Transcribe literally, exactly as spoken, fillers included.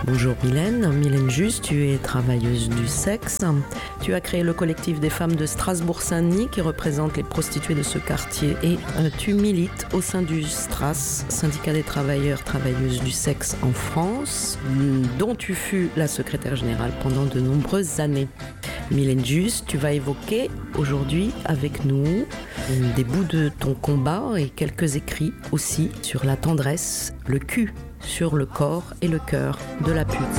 Bonjour Mylène, Mylène Just, tu es travailleuse du sexe. Tu as créé le collectif des femmes de Strasbourg-Saint-Denis qui représente les prostituées de ce quartier et euh, tu milites au sein du STRAS, syndicat des travailleurs travailleuses du sexe en France, dont tu fus la secrétaire générale pendant de nombreuses années. Mylène Just, tu vas évoquer aujourd'hui avec nous des bouts de ton combat et quelques écrits aussi sur la tendresse, le cul, sur le corps et le cœur de la pute.